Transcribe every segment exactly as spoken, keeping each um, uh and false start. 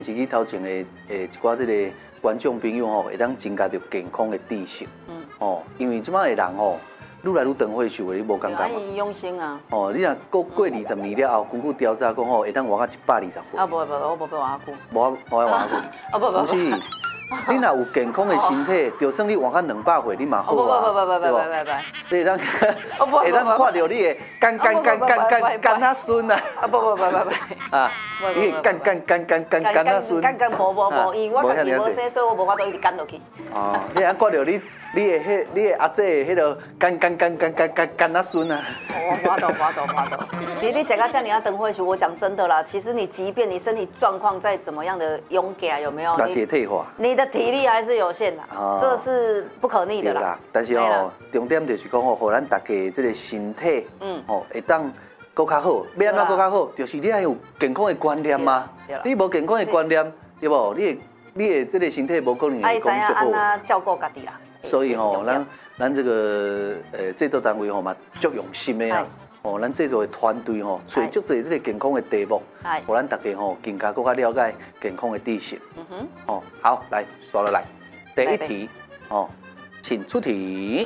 是去头前的诶一寡这个观众朋友吼，会当增加着健康的知识。嗯。哦，因为即摆的人吼，愈来愈长岁数的，你无感觉吗？ 伊养生啊。 哦，你若过过二十年了后，根据调查讲吼，会当活到一百二十岁。 啊，无无，我无要活久。 无无爱活久。 啊，无无。 不是，你若有健康的身体，就算你活到两百岁，你嘛好啊。 不不不不不不不不。 你会当会当看到你的干干干干干干仔孙啊！ 啊不不不不不。 啊，你干干干干干干仔孙。 干干无无无，因为我家己无生，所以我无法度一直干落去。 哦，你安看到你？你的迄、你的阿姐迄个干干干干干干干仔孙啊！ 我我懂我懂我懂。其实你讲到这样，你要等会去，我讲真的啦。其实你即便你身体状况再怎么样的勇敢，有没有？ 那是退化。 你的体力还是有限的，这是不可逆的啦。 但是哦，重点就是讲哦，让咱大家这个身体，嗯，哦，会当更较好。要安怎更较好？就是你要有健康的观念嘛。你无健康的观念，对不？你的你的这个身体无可能会讲足好。 安怎照顾家己啦。 所以吼，咱咱这个呃制作单位吼嘛，足用心的啊。哦，咱制作的团队吼，找足侪这个健康的题目，互咱大家吼更加更加了解健康的知识。嗯哼。哦，好，来刷落来，第一题，哦，请出题。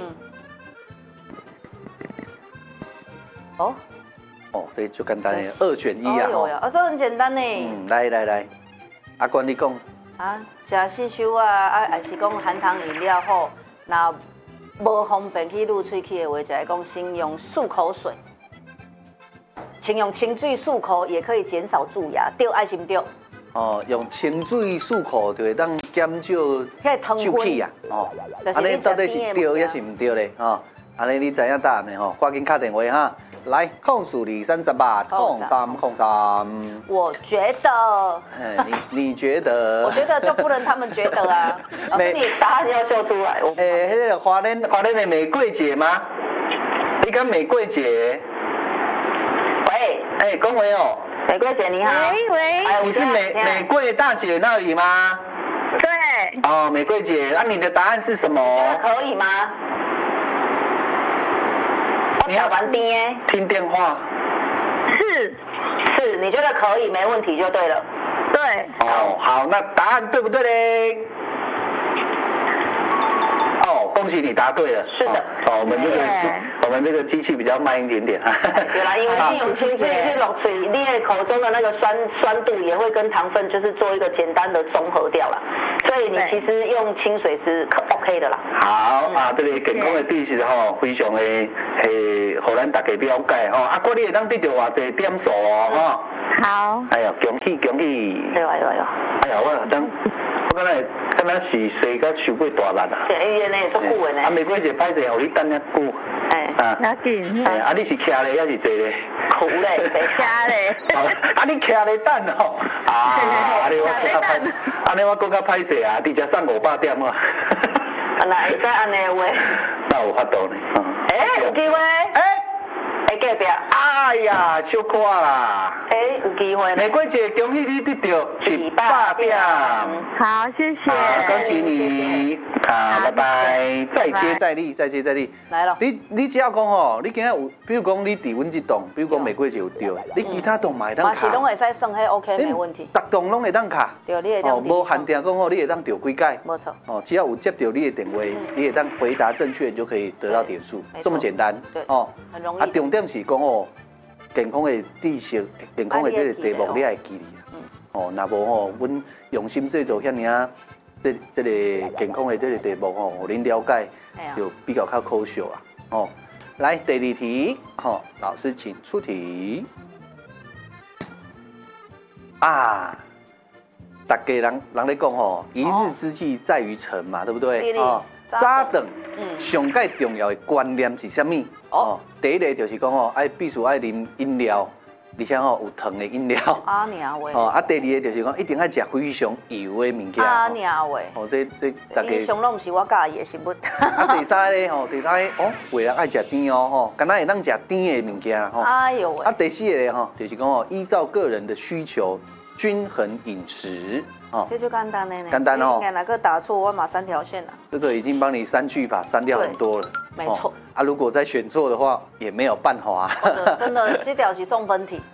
哦。 哦，这就简单的，二选一啊。 哦哟，啊，这很简单呢。 嗯，来来来，阿关你讲。 啊，食四修啊，啊，还是讲含糖饮料好。那无方便去入喙齿的话，就来讲先用漱口水，请用清水漱口也可以减少蛀牙，对爱是唔对？ 哦，用清水漱口就会当减少蛀气啊。哦，安尼到底是对还是唔对咧？哦，安尼你知影答案的吼，赶紧打电话哈。来，控数你三十八，控三控三。 我觉得， 哎，你你觉得？ 我觉得就不能他们觉得啊。老师，你答案要秀出来。 哎，那个华联华联的玫瑰姐吗？你跟玫瑰姐？ 喂， 哎，恭维哦。 玫瑰姐你好。 喂喂。 你是玫玫瑰大姐那里吗？ 对。 哦，玫瑰姐，那你的答案是什么？ 觉得可以吗？你要玩听听电话， 是是，你觉得可以没问题就对了。 对。 哦，好，那答案对不对嘞？哦，恭喜你答对了。 是的。 哦，我们这个机，我们这个机器比较慢一点点。 对啦，因为你用清水去落嘴，你的口中的那个酸酸度也会跟糖分就是做一个简单的综合掉了，所以你其实用清水是可 OK 的啦。 好啊，这个健康的知识吼，非常的诶，互咱大家了解吼。啊，我你会当得到偌济点数哦，吼。 好。 哎呀，恭喜恭喜！ 哎呦哎呦哎呦！ 哎呀，我当我敢若敢若是生甲受过大力啊。 对，伊安尼足久的呢。 啊，玫瑰姐歹势，互你等遐久。 哎。 啊。 要紧。 哎，啊，你是徛咧还是坐咧？ 苦嘞， 徛咧。 啊，你徛咧等哦。啊，安尼我更较歹，安尼我更较歹势啊！你才送五百点啊。 那会使安尼话？ 那有法度呢。 哎，有机会。哎。会隔壁。 哎呀，小可啦。 哎，有机会。 玫瑰姐，恭喜你得到一百点。 好，谢谢。 恭喜你。好，拜拜。再接再厉，再接再厉。 来了。 你你只要讲吼，你今日有，比如讲你伫阮这栋，比如讲玫瑰姐有对，你其他栋嘛会当卡。嘛是拢会使算迄 OK 没问题。 逐栋拢会当卡。 对，你会当。 哦，无限定讲吼，你会当丢几届。 没错。 哦，只要有接到你的电话，你会当回答正确，你就可以得到点数，这么简单。 对。哦，很容易。 啊，重点是讲哦，健康的知识、健康的这个题目，你爱记哩。嗯。哦，若无吼，阮用心制作遐尔。这这个健康的这个题目吼，互恁了解，就比较较科学啊。哦，来第二题，吼，老师请出题。啊，大家人人咧讲吼，一日之计在于晨嘛，对不对？哦，早顿，上介重要的观念是啥物？哦，第一个就是讲吼，爱必须爱啉饮料。而且吼有糖的饮料， 啊娘喂！ 哦，啊第二个就是讲一定要食非常油的物件， 啊娘喂！ 哦，这这大家。以上拢唔是我教的食物。 啊第三个吼，第三个哦，为人爱食甜哦吼，敢若会当食甜的物件吼。 哎呦喂！ 啊第四个吼，就是讲哦，依照个人的需求，均衡饮食。 哦，这就简单的呢。 简单哦。 哪个打错，我马三条线了。 这个已经帮你删去法删掉很多了。 没错。 啊，如果再选错的话，也没有办法啊。 真的，这条是送分题。